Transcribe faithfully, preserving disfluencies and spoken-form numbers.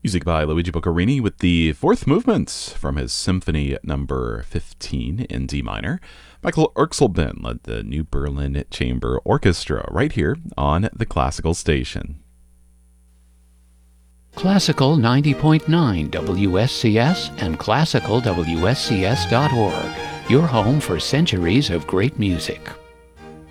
Music by Luigi Boccherini with the fourth movement from his Symphony Number fifteen in D minor. Michael Erxelben led the New Berlin Chamber Orchestra right here on the Classical Station. Classical ninety point nine W S C S and classical W S C S dot org, your home for centuries of great music.